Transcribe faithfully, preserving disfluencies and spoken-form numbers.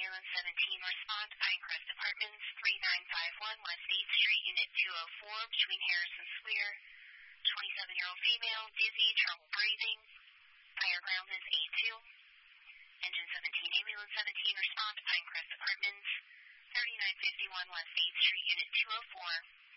Ambulance seventeen, respond, Pinecrest Apartments, three nine five one West eighth Street, Unit two oh four, between Harrison Square. twenty-seven-year-old female, dizzy, trouble breathing. Higher ground is A two. Engine seventeen, Ambulance seventeen, respond, Pinecrest Apartments, thirty-nine fifty-one West eighth Street, Unit two oh four.